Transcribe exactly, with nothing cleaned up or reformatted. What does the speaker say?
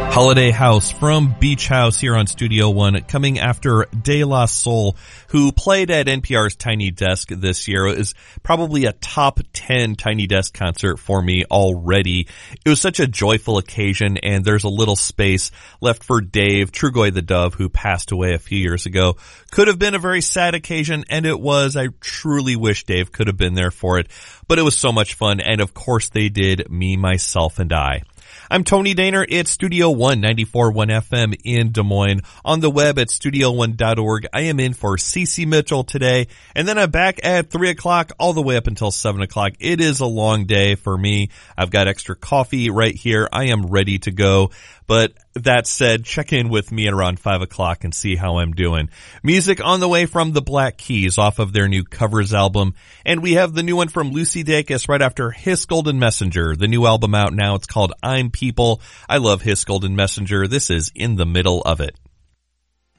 Holiday House from Beach House here on Studio One, coming after De La Soul, who played at N P R's Tiny Desk this year. It was probably a top ten Tiny Desk concert for me already. It was such a joyful occasion, and there's a little space left for Dave, Trugoy the Dove, who passed away a few years ago. Could have been a very sad occasion, and it was. I truly wish Dave could have been there for it, but it was so much fun, and of course they did Me, Myself, and I. I'm Tony Daner. It's Studio One, ninety-four point one F M in Des Moines. On the web at studio one dot org. I am in for Cece Mitchell today, and then I'm back at three o'clock all the way up until seven o'clock. It is a long day for me. I've got extra coffee right here. I am ready to go. But that said, check in with me at around five o'clock and see how I'm doing. Music on the way from the Black Keys off of their new covers album. And we have the new one from Lucy Dacus right after Hiss Golden Messenger. The new album out now. It's called I'm People. I love Hiss Golden Messenger. This is In the Middle of It.